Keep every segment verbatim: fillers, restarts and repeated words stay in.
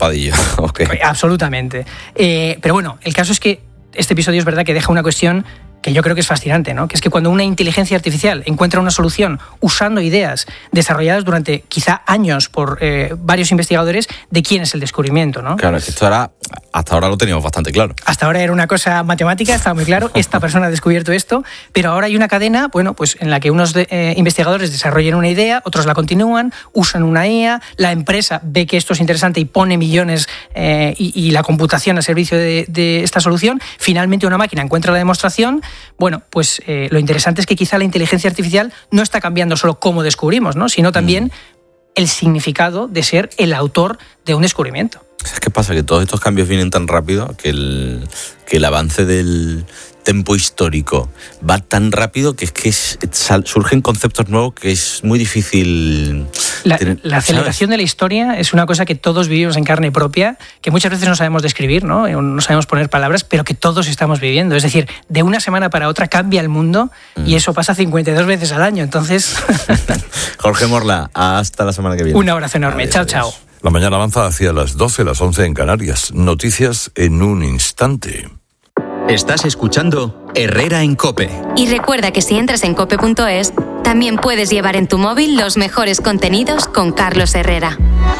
tapadillo. Okay. Absolutamente. Eh, pero bueno, el caso es que este episodio es verdad que deja una cuestión que yo creo que es fascinante, ¿no? Que es que cuando una inteligencia artificial encuentra una solución usando ideas desarrolladas durante quizá años por eh, varios investigadores, ¿de quién es el descubrimiento, no? Claro, es que esto era, hasta ahora lo teníamos bastante claro. Hasta ahora era una cosa matemática, estaba muy claro, esta persona ha descubierto esto, pero ahora hay una cadena, bueno, pues en la que unos de, eh, investigadores desarrollan una idea, otros la continúan, usan una I A, la empresa ve que esto es interesante y pone millones eh, y, y la computación al servicio de, de esta solución, finalmente una máquina encuentra la demostración. Bueno, pues eh, lo interesante es que quizá la inteligencia artificial no está cambiando solo cómo descubrimos, ¿no? Sino también mm. el significado de ser el autor de un descubrimiento. ¿Sabes qué pasa? Que todos estos cambios vienen tan rápido que el, que el avance del tempo histórico va tan rápido que es que es, sal, surgen conceptos nuevos que es muy difícil... La, la aceleración de la historia es una cosa que todos vivimos en carne propia, que muchas veces no sabemos describir, ¿no? No sabemos poner palabras, pero que todos estamos viviendo. Es decir, de una semana para otra cambia el mundo mm. y eso pasa cincuenta y dos veces al año. Entonces... Jorge Morla, hasta la semana que viene. Un abrazo enorme. Adiós, chao, adiós. chao. La mañana avanza hacia las doce, las once en Canarias. Noticias en un instante. Estás escuchando Herrera en COPE. Y recuerda que si entras en cope punto es, también puedes llevar en tu móvil los mejores contenidos con Carlos Herrera.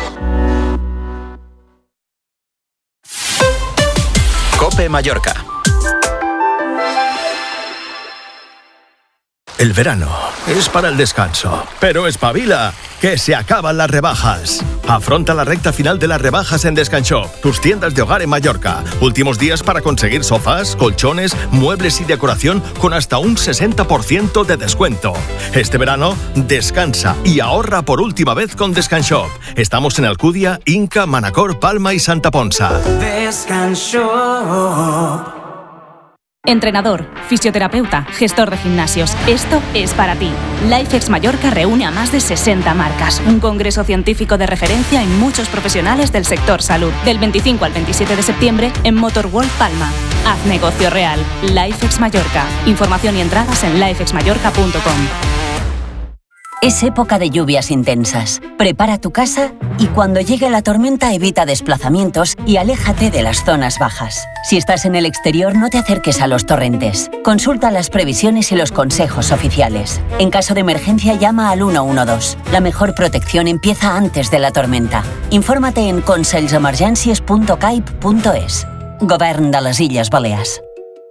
COPE Mallorca. El verano es para el descanso, pero espabila, que se acaban las rebajas. Afronta la recta final de las rebajas en Descanshop, tus tiendas de hogar en Mallorca. Últimos días para conseguir sofás, colchones, muebles y decoración con hasta un sesenta por ciento de descuento. Este verano, descansa y ahorra por última vez con Descanshop. Estamos en Alcudia, Inca, Manacor, Palma y Santa Ponsa. Descanshop. Entrenador, fisioterapeuta, gestor de gimnasios. Esto es para ti. LifeX Mallorca reúne a más de sesenta marcas. Un congreso científico de referencia y muchos profesionales del sector salud. Del veinticinco al veintisiete de septiembre en Motorworld Palma. Haz negocio real. LifeX Mallorca. Información y entradas en lifex mallorca punto com. Es época de lluvias intensas. Prepara tu casa y cuando llegue la tormenta evita desplazamientos y aléjate de las zonas bajas. Si estás en el exterior, no te acerques a los torrentes. Consulta las previsiones y los consejos oficiales. En caso de emergencia, llama al uno uno dos. La mejor protección empieza antes de la tormenta. Infórmate en consells emergències punto caip punto es. Govern de les Illes Balears.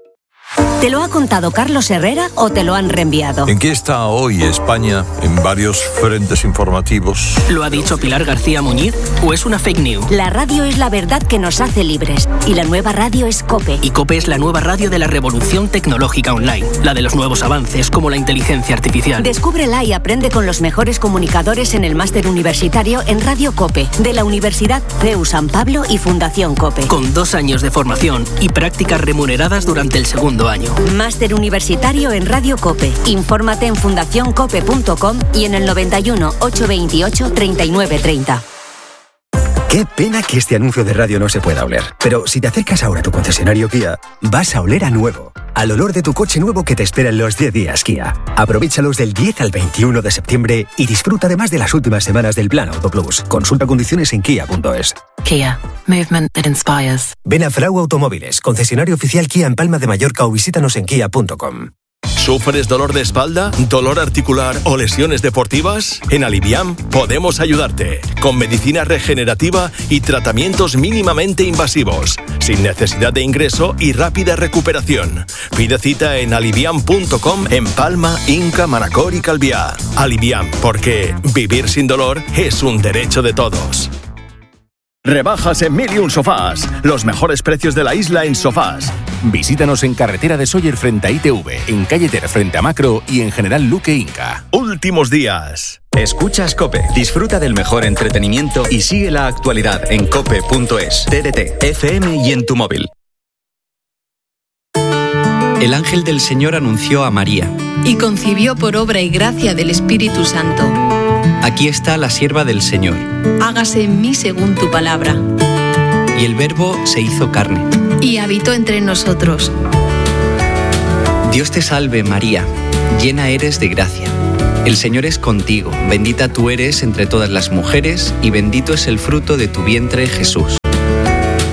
¿Te lo ha contado Carlos Herrera o te lo han reenviado? ¿En qué está hoy España en varios frentes informativos? ¿Lo ha dicho Pilar García Muñiz o es una fake news? La radio es la verdad que nos hace libres y la nueva radio es COPE. Y COPE es la nueva radio de la revolución tecnológica online, la de los nuevos avances como la inteligencia artificial. Descúbrela y aprende con los mejores comunicadores en el máster universitario en Radio COPE de la Universidad C E U San Pablo y Fundación COPE. Con dos años de formación y prácticas remuneradas durante el segundo año. Máster universitario en Radio COPE. Infórmate en fundación cope punto com y en el noventa y uno, ochocientos veintiocho, treinta y nueve treinta. Qué pena que este anuncio de radio no se pueda oler. Pero si te acercas ahora a tu concesionario Kia, vas a oler a nuevo. Al olor de tu coche nuevo que te espera en los diez días Kia. Aprovéchalos del diez al veintiuno de septiembre y disfruta además de las últimas semanas del Plan Auto Plus. Consulta condiciones en kia punto es. Kia. Movement that inspires. Ven a Frau Automóviles, concesionario oficial Kia en Palma de Mallorca o visítanos en kia punto com. ¿Sufres dolor de espalda, dolor articular o lesiones deportivas? En Aliviam podemos ayudarte con medicina regenerativa y tratamientos mínimamente invasivos, sin necesidad de ingreso y rápida recuperación. Pide cita en aliviam punto com en Palma, Inca, Manacor y Calviá. Aliviam, porque vivir sin dolor es un derecho de todos. Rebajas en Mil y Un Sofás. Los mejores precios de la isla en sofás. Visítanos en Carretera de Sóller frente a I T V, en Calle Ter frente a Macro y en General Luque Inca. Últimos días. Escuchas COPE. Disfruta del mejor entretenimiento y sigue la actualidad en cope punto es, T D T, F M y en tu móvil. El ángel del Señor anunció a María. Y concibió por obra y gracia del Espíritu Santo. Aquí está la sierva del Señor. Hágase en mí según tu palabra. Y el Verbo se hizo carne. Y habitó entre nosotros. Dios te salve, María, llena eres de gracia. El Señor es contigo, bendita tú eres entre todas las mujeres, y bendito es el fruto de tu vientre, Jesús.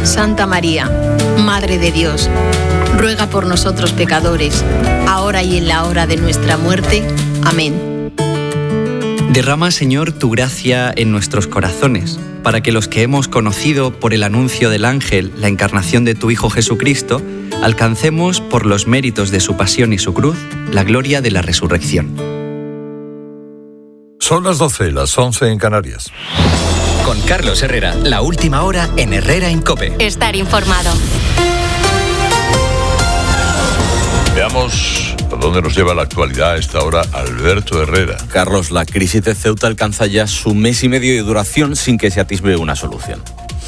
Santa María, Madre de Dios, ruega por nosotros pecadores, ahora y en la hora de nuestra muerte. Amén. Derrama, Señor, tu gracia en nuestros corazones, para que los que hemos conocido por el anuncio del ángel la encarnación de tu Hijo Jesucristo, alcancemos por los méritos de su pasión y su cruz la gloria de la resurrección. Son las doce, las once en Canarias. Con Carlos Herrera, la última hora en Herrera en COPE. Estar informado. Veamos a dónde nos lleva la actualidad a esta hora Alberto Herrera. Carlos, la crisis de Ceuta alcanza ya su mes y medio de duración sin que se atisbe una solución.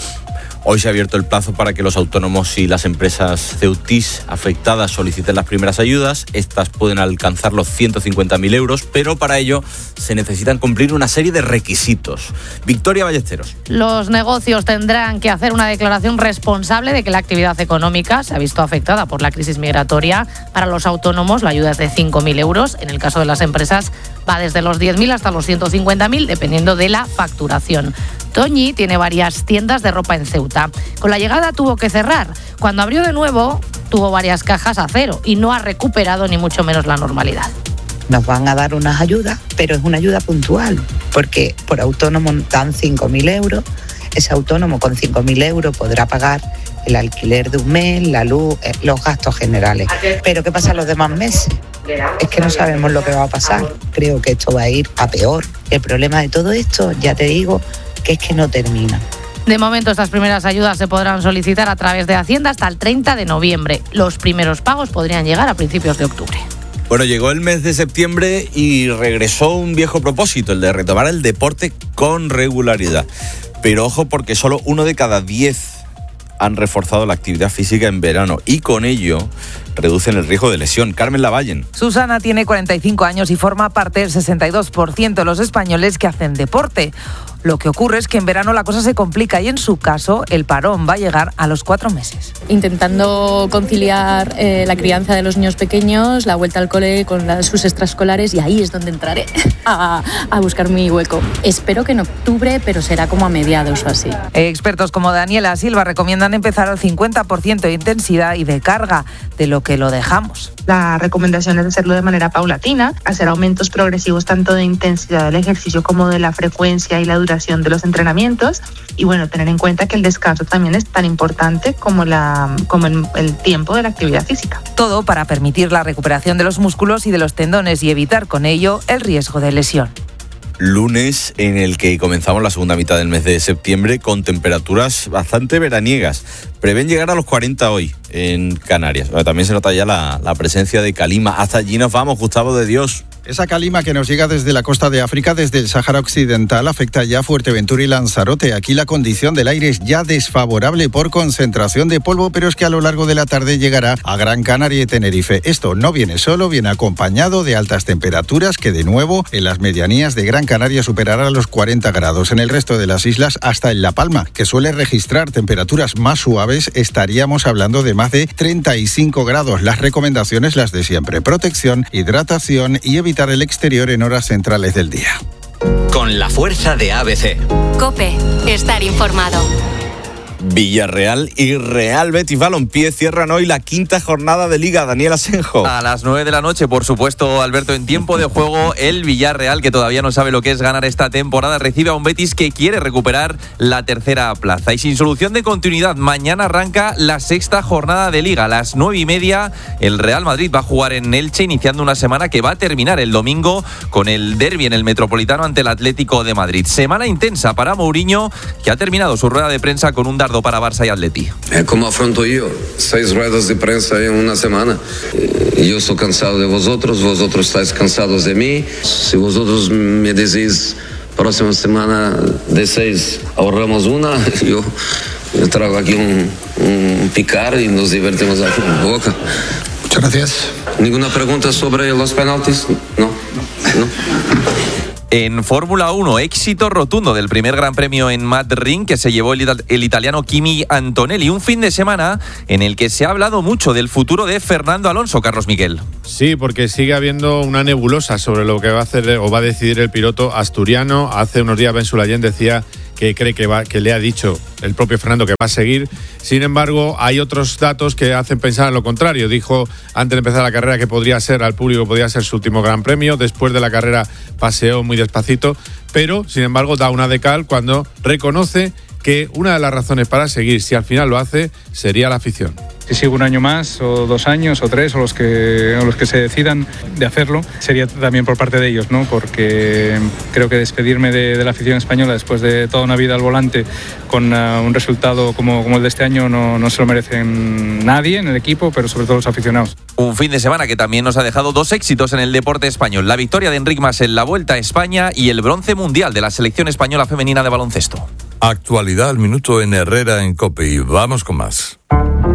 Hoy se ha abierto el plazo para que los autónomos y las empresas ceutís afectadas soliciten las primeras ayudas. Estas pueden alcanzar los ciento cincuenta mil euros, pero para ello se necesitan cumplir una serie de requisitos. Victoria Ballesteros. Los negocios tendrán que hacer una declaración responsable de que la actividad económica se ha visto afectada por la crisis migratoria. Para los autónomos la ayuda es de cinco mil euros. En el caso de las empresas va desde los diez mil hasta los ciento cincuenta mil, dependiendo de la facturación. Toñi tiene varias tiendas de ropa en Ceuta. Con la llegada tuvo que cerrar. Cuando abrió de nuevo, tuvo varias cajas a cero y no ha recuperado ni mucho menos la normalidad. Nos van a dar unas ayudas, pero es una ayuda puntual, porque por autónomo dan cinco mil euros. Ese autónomo con cinco mil euros podrá pagar el alquiler de un mes, la luz, los gastos generales. Pero ¿qué pasa los demás meses? Es que no sabemos lo que va a pasar. Creo que esto va a ir a peor. El problema de todo esto, ya te digo, que es que no termina. De momento, estas primeras ayudas se podrán solicitar a través de Hacienda hasta el treinta de noviembre. Los primeros pagos podrían llegar a principios de octubre. Bueno, llegó el mes de septiembre y regresó un viejo propósito, el de retomar el deporte con regularidad. Pero ojo, porque solo uno de cada diez han reforzado la actividad física en verano y con ello reducen el riesgo de lesión. Carmen Lavallen. Susana tiene cuarenta y cinco años y forma parte del sesenta y dos por ciento de los españoles que hacen deporte. Lo que ocurre es que en verano la cosa se complica y en su caso el parón va a llegar a los cuatro meses. Intentando conciliar eh, la crianza de los niños pequeños, la vuelta al cole con la, sus extraescolares, y ahí es donde entraré a, a buscar mi hueco. Espero que en octubre, pero será como a mediados o así. Expertos como Daniela Silva recomiendan empezar al cincuenta por ciento de intensidad y de carga, de lo que lo dejamos. La recomendación es hacerlo de manera paulatina, hacer aumentos progresivos tanto de intensidad del ejercicio como de la frecuencia y la duración de los entrenamientos, y bueno, tener en cuenta que el descanso también es tan importante como, la, como el, el tiempo de la actividad física. Todo para permitir la recuperación de los músculos y de los tendones y evitar con ello el riesgo de lesión. Lunes en el que comenzamos la segunda mitad del mes de septiembre con temperaturas bastante veraniegas. Prevén llegar a los cuarenta hoy en Canarias. Bueno, también se nota ya la, la presencia de calima. Hasta allí nos vamos, Gustavo de Dios. Esa calima que nos llega desde la costa de África, desde el Sáhara Occidental, afecta ya Fuerteventura y Lanzarote. Aquí la condición del aire es ya desfavorable por concentración de polvo, pero es que a lo largo de la tarde llegará a Gran Canaria y Tenerife. Esto no viene solo, viene acompañado de altas temperaturas que de nuevo en las medianías de Gran Canaria superará los cuarenta grados. En el resto de las islas, hasta en La Palma, que suele registrar temperaturas más suaves, estaríamos hablando de más de treinta y cinco grados. Las recomendaciones las de siempre: protección, hidratación y evitar el exterior en horas centrales del día. Con la fuerza de A B C. COPE. Estar informado. Villarreal y Real Betis Balompié cierran hoy la quinta jornada de Liga. Daniel Asenjo. A las nueve de la noche, por supuesto, Alberto, en tiempo de juego, el Villarreal, que todavía no sabe lo que es ganar esta temporada, recibe a un Betis que quiere recuperar la tercera plaza. Y sin solución de continuidad, mañana arranca la sexta jornada de Liga. A las nueve y media, el Real Madrid va a jugar en Elche, iniciando una semana que va a terminar el domingo con el derbi en el Metropolitano ante el Atlético de Madrid. Semana intensa para Mourinho, que ha terminado su rueda de prensa con un dardo para Barça y Atleti. ¿Cómo afronto yo? Seis ruedas de prensa en una semana. Yo estoy cansado de vosotros, vosotros estáis cansados de mí. Si vosotros me decís próxima semana de seis ahorramos una, yo, yo traigo aquí un, un picar y nos divertimos aquí en Boca. Muchas gracias. ¿Ninguna pregunta sobre los penaltis? No. ¿No? En Fórmula uno, éxito rotundo del primer Gran Premio en Madrid que se llevó el, ita- el italiano Kimi Antonelli. Un fin de semana en el que se ha hablado mucho del futuro de Fernando Alonso, Carlos Miguel. Sí, porque sigue habiendo una nebulosa sobre lo que va a hacer o va a decidir el piloto asturiano. Hace unos días Ben Sulayem decía que cree que, va, que le ha dicho el propio Fernando que va a seguir. Sin embargo, hay otros datos que hacen pensar en lo contrario. Dijo antes de empezar la carrera que podría ser, al público podría ser su último Gran Premio. Después de la carrera paseó muy despacito, pero sin embargo da una de cal cuando reconoce que una de las razones para seguir, si al final lo hace, sería la afición. Si sigo un año más, o dos años, o tres, o los que, o los que se decidan de hacerlo, sería también por parte de ellos, ¿no? Porque creo que despedirme de, de la afición española después de toda una vida al volante con uh, un resultado como, como el de este año no, no se lo merecen nadie en el equipo, pero sobre todo los aficionados. Un fin de semana que también nos ha dejado dos éxitos en el deporte español. La victoria de Enric Mas en la Vuelta a España y el bronce mundial de la selección española femenina de baloncesto. Actualidad al minuto en Herrera en COPE y vamos con más.